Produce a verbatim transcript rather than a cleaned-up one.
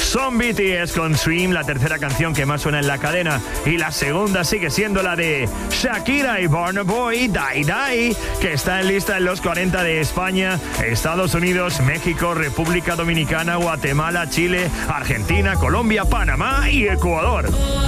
Son B T S con Swim, la tercera canción que más suena en la cadena. Y la segunda sigue siendo la de Shakira y Burna Boy, Die Die, que está en lista en los cuarenta de España, Estados Unidos, México, República Dominicana, Guatemala, Chile, Argentina, Colombia, Panamá y Ecuador.